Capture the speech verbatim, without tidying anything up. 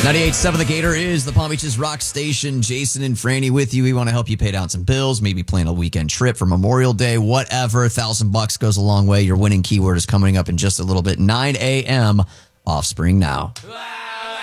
ninety-eight point seven The Gator is the Palm Beaches Rock Station. Jason and Franny with you. We want to help you pay down some bills, maybe plan a weekend trip for Memorial Day, whatever. A thousand bucks goes a long way. Your winning keyword is coming up in just a little bit. nine a.m. Offspring now.